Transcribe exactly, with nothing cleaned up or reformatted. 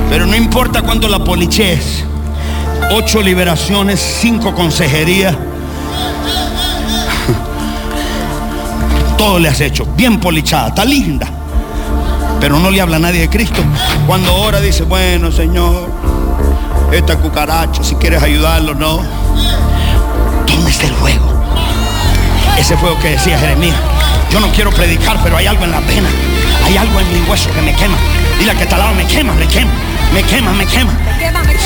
Pero no importa cuánto la polichees, ocho liberaciones, cinco consejerías, todo le has hecho, bien polichada, está linda, pero no le habla a nadie de Cristo. Cuando ora dice, bueno, Señor, esta cucaracha, si quieres ayudarlo, no. ¿Dónde está el fuego? Ese fuego que decía Jeremías. Yo no quiero predicar, pero hay algo en la pena, hay algo en mi hueso que me quema. Dile al que está al lado, me quema, me quema, me quema, me quema.